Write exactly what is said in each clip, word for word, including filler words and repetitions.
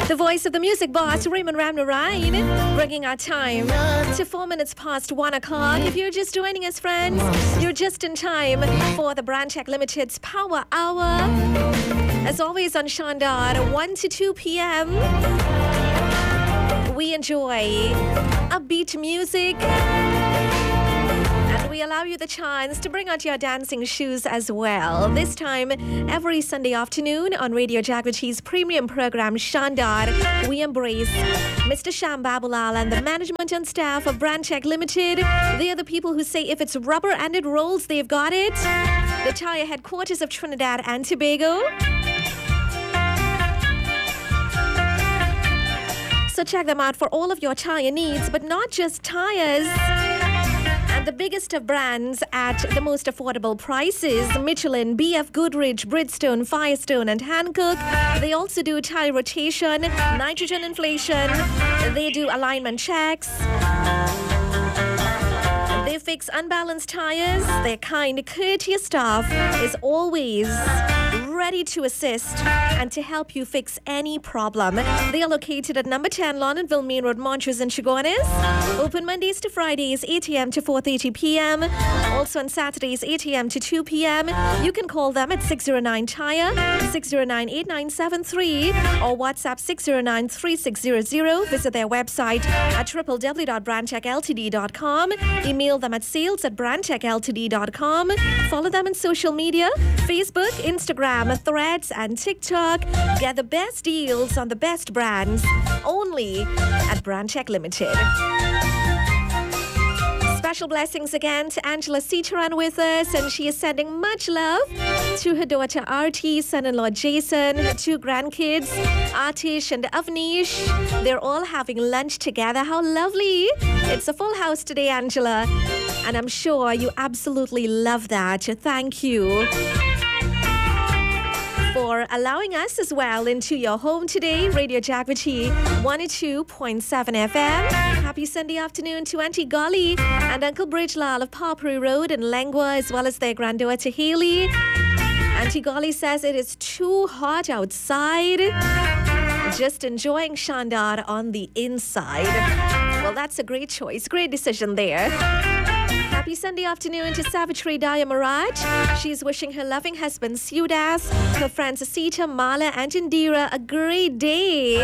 The voice of the music boss, Raymond Ramnarine, bringing our time to four minutes past one o'clock. If you're just joining us, friends, you're just in time for the Brand Check Limited's Power Hour. As always on Shandar, one to two p.m. we enjoy upbeat music. And we allow you the chance to bring out your dancing shoes as well. This time, every Sunday afternoon on Radio Jagriti's premium program, Shandar, we embrace Mister Sham Babulal and the management and staff of Brand Check Limited. They are the people who say if it's rubber and it rolls, they've got it. The tire headquarters of Trinidad and Tobago. So check them out for all of your tire needs, but not just tires. And the biggest of brands at the most affordable prices: Michelin, B F Goodrich, Bridgestone, Firestone and Hankook. They also do tire rotation, nitrogen inflation. They do alignment checks. They fix unbalanced tires. Their kind, courteous staff is always ready to assist and to help you fix any problem. They are located at number ten Londonville Main Road, Montrose and Chagonis. Open Mondays to Fridays, eight a.m. to four thirty p.m. Also on Saturdays, eight a.m. to two p.m. You can call them at six oh nine tire, six oh nine, eight nine seven three or WhatsApp six oh nine, three six zero zero. Visit their website at w w w dot brand check l t d dot com. Email them at sales at brand check l t d dot com. Follow them on social media, Facebook, Instagram, Threads and TikTok. Get the best deals on the best brands only at Brand Check Limited. Special blessings again to Angela Sitaran with us, and she is sending much love to her daughter Arti, son-in-law Jason, her two grandkids Atish and Avnish. They're all having lunch together. How lovely. It's a full house today, Angela, and I'm sure you absolutely love that. Thank you for allowing us as well into your home today. Radio Jagriti one oh two point seven F M. Happy Sunday afternoon to Auntie Golly and Uncle Bridgelal of Parbury Road in Lengua, as well as their granddaughter Haley. Auntie Golly says it is too hot outside. Just enjoying Shandar on the inside. Well, that's a great choice. Great decision there. Happy Sunday afternoon to Savitri Daya Maraj. She's wishing her loving husband Siudas, her friends Asita, Mala and Indira a great day.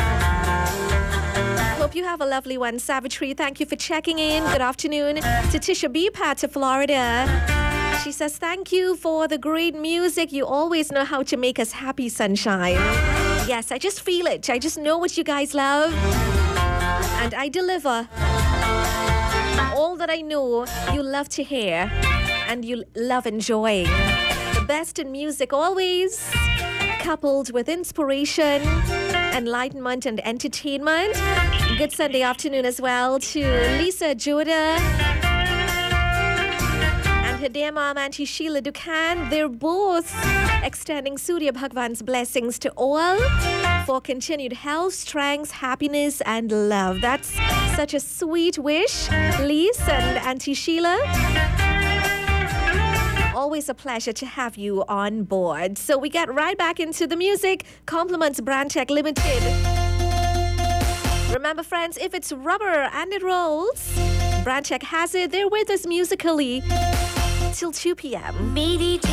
Hope you have a lovely one, Savitri. Thank you for checking in. Good afternoon to Tisha B. Pat of Florida. She says, thank you for the great music. You always know how to make us happy, sunshine. Yes, I just feel it. I just know what you guys love. And I deliver all that I know you love to hear and you love enjoying. The best in music always, coupled with inspiration, enlightenment and entertainment. Good Sunday afternoon as well to Lisa Joda and her dear mom, Auntie Sheila Dukan. They're both extending Surya Bhagwan's blessings to all for continued health, strength, happiness and love. That's such a sweet wish, Lisa and Auntie Sheila. Always a pleasure to have you on board. So we get right back into the music. Compliments Brand Check Limited. Remember, friends, if it's rubber and it rolls, Brand Check has it. They're with us musically till two p.m.